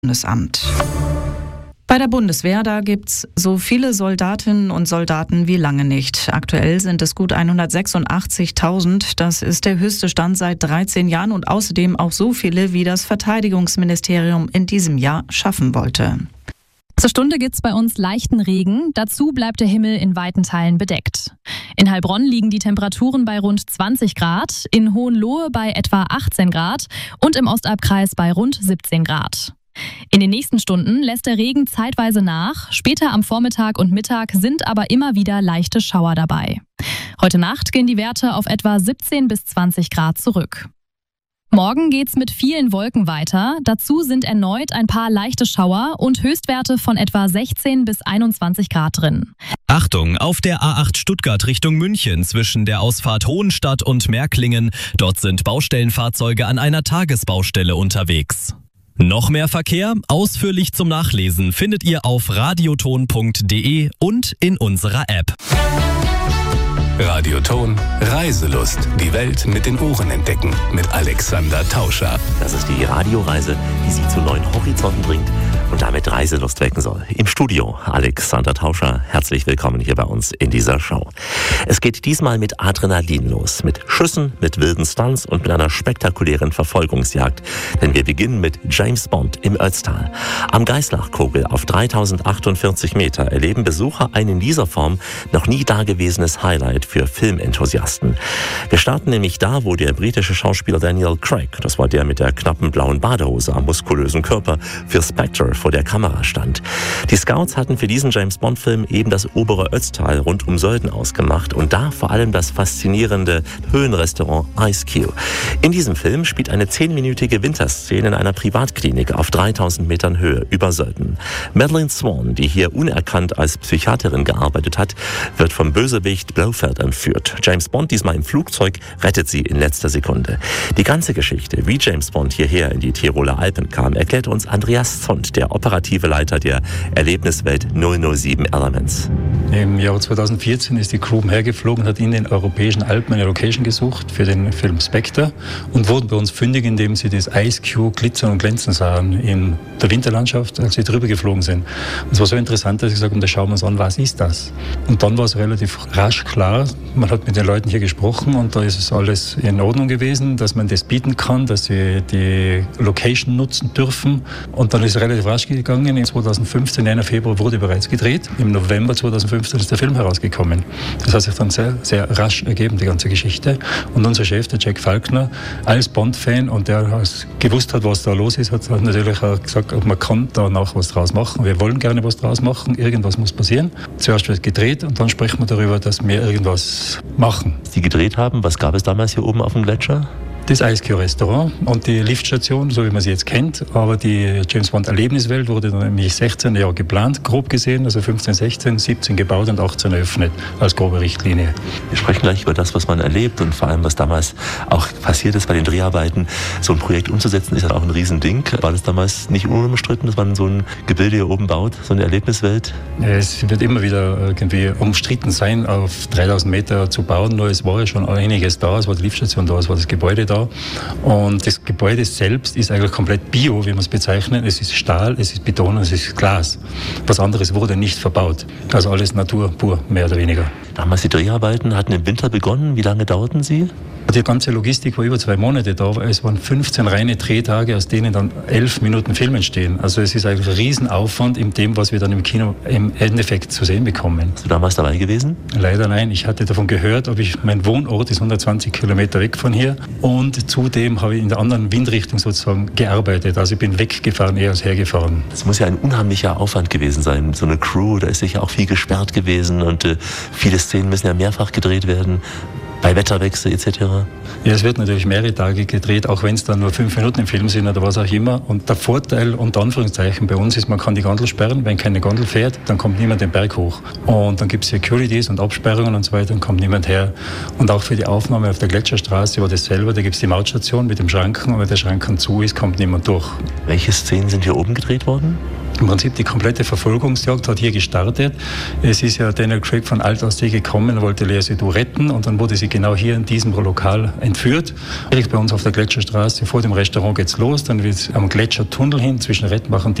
Bundesamt. Bei der Bundeswehr, da gibt's so viele Soldatinnen und Soldaten wie lange nicht. Aktuell sind es gut 186.000. Das ist der höchste Stand seit 13 Jahren und außerdem auch so viele, wie das Verteidigungsministerium in diesem Jahr schaffen wollte. Zur Stunde gibt's bei uns leichten Regen. Dazu bleibt der Himmel in weiten Teilen bedeckt. In Heilbronn liegen die Temperaturen bei rund 20 Grad, in Hohenlohe bei etwa 18 Grad und im Ostalbkreis bei rund 17 Grad. In den nächsten Stunden lässt der Regen zeitweise nach. Später am Vormittag und Mittag sind aber immer wieder leichte Schauer dabei. Heute Nacht gehen die Werte auf etwa 17 bis 20 Grad zurück. Morgen geht's mit vielen Wolken weiter. Dazu sind erneut ein paar leichte Schauer und Höchstwerte von etwa 16 bis 21 Grad drin. Achtung, auf der A8 Stuttgart Richtung München zwischen der Ausfahrt Hohenstadt und Märklingen. Dort sind Baustellenfahrzeuge an einer Tagesbaustelle unterwegs. Noch mehr Verkehr, ausführlich zum Nachlesen, findet ihr auf radioton.de und in unserer App. Radioton Reiselust. Die Welt mit den Ohren entdecken. Mit Alexander Tauscher. Das ist die Radioreise, die Sie zu neuen Horizonten bringt und damit Reiselust wecken soll. Im Studio Alexander Tauscher. Herzlich willkommen hier bei uns in dieser Show. Es geht diesmal mit Adrenalin los. Mit Schüssen, mit wilden Stunts und mit einer spektakulären Verfolgungsjagd. Denn wir beginnen mit James Bond im Ötztal. Am Geislachkogel auf 3048 Meter erleben Besucher ein in dieser Form noch nie dagewesenes Highlight für Filmenthusiasten. Wir starten nämlich da, wo der britische Schauspieler Daniel Craig, das war der mit der knappen blauen Badehose am muskulösen Körper, für Spectre vor der Kamera stand. Die Scouts hatten für diesen James-Bond-Film eben das obere Ötztal rund um Sölden ausgemacht und da vor allem das faszinierende Höhenrestaurant Ice Cube. In diesem Film spielt eine 10-minütige Winterszene in einer Privatklinik auf 3000 Metern Höhe über Sölden. Madeleine Swan, die hier unerkannt als Psychiaterin gearbeitet hat, wird vom Bösewicht Blofeld entführt. James Bond, diesmal im Flugzeug, rettet sie in letzter Sekunde. Die ganze Geschichte, wie James Bond hierher in die Tiroler Alpen kam, erklärt uns Andreas Zond, der operative Leiter der Erlebniswelt 007 Elements. Im Jahr 2014 ist die Crew hergeflogen, hat in den europäischen Alpen eine Location gesucht für den Film Spectre und wurden bei uns fündig, indem sie das Ice Cube glitzern und glänzen sahen in der Winterlandschaft, als sie drüber geflogen sind. Und es war so interessant, dass ich gesagt habe, da schauen wir uns an, was ist das? Und dann war es relativ rasch klar, man hat mit den Leuten hier gesprochen und da ist es alles in Ordnung gewesen, dass man das bieten kann, dass sie die Location nutzen dürfen. Und dann ist es relativ rasch gegangen. In 2015, 9. Februar, wurde bereits gedreht. Im November 2015 ist der Film herausgekommen. Das hat sich dann sehr, sehr rasch ergeben, die ganze Geschichte. Und unser Chef, der Jack Falkner, als Bond-Fan und der gewusst hat, was da los ist, hat natürlich auch gesagt, man kann da noch was draus machen. Wir wollen gerne was draus machen. Irgendwas muss passieren. Zuerst wird gedreht und dann sprechen wir darüber, dass wir irgendwas machen. Sie gedreht haben, was gab es damals hier oben auf dem Gletscher? Das Ice Cube Restaurant und die Liftstation, so wie man sie jetzt kennt. Aber die James Bond Erlebniswelt wurde dann nämlich 16 Jahre geplant, grob gesehen, also 15, 16, 17 gebaut und 18 eröffnet als grobe Richtlinie. Wir sprechen gleich über das, was man erlebt und vor allem, was damals auch passiert ist bei den Dreharbeiten. So ein Projekt umzusetzen, ist ja auch ein Riesending. War das damals nicht unumstritten, dass man so ein Gebilde hier oben baut, so eine Erlebniswelt? Es wird immer wieder irgendwie umstritten sein, auf 3000 Meter zu bauen. Nur es war ja schon einiges da, es war die Liftstation da, es war das Gebäude da. Und das Gebäude selbst ist eigentlich komplett bio, wie man es bezeichnet. Es ist Stahl, es ist Beton und es ist Glas. Was anderes wurde nicht verbaut. Also alles Natur pur, mehr oder weniger. Damals die Dreharbeiten hatten im Winter begonnen. Wie lange dauerten sie? Die ganze Logistik war über 2 Monate da. Es waren 15 reine Drehtage, aus denen dann 11 Minuten Film entstehen. Also es ist eigentlich ein Riesenaufwand in dem, was wir dann im Kino im Endeffekt zu sehen bekommen. Bist du damals dabei gewesen? Leider nein. Ich hatte davon gehört, mein Wohnort ist 120 Kilometer weg von hier. Und zudem habe ich in der anderen Windrichtung sozusagen gearbeitet. Also ich bin weggefahren, eher als hergefahren. Das muss ja ein unheimlicher Aufwand gewesen sein. So eine Crew, da ist sicher auch viel gesperrt gewesen und viele Szenen müssen ja mehrfach gedreht werden. Bei Wetterwechsel etc.? Ja, es wird natürlich mehrere Tage gedreht, auch wenn es dann nur 5 Minuten im Film sind oder was auch immer. Und der Vorteil, unter Anführungszeichen, bei uns ist, man kann die Gondel sperren. Wenn keine Gondel fährt, dann kommt niemand den Berg hoch. Und dann gibt es Securities und Absperrungen und so weiter, dann kommt niemand her. Und auch für die Aufnahme auf der Gletscherstraße war das selber, da gibt es die Mautstation mit dem Schranken und wenn der Schranken zu ist, kommt niemand durch. Welche Szenen sind hier oben gedreht worden? Im Prinzip die komplette Verfolgungsjagd hat hier gestartet. Es ist ja Daniel Craig von Alt aus See gekommen, wollte Lea Seydoux retten und dann wurde sie genau hier in diesem Lokal entführt. Direkt bei uns auf der Gletscherstraße, vor dem Restaurant geht's los, dann wird am Gletschertunnel hin zwischen Rettbach und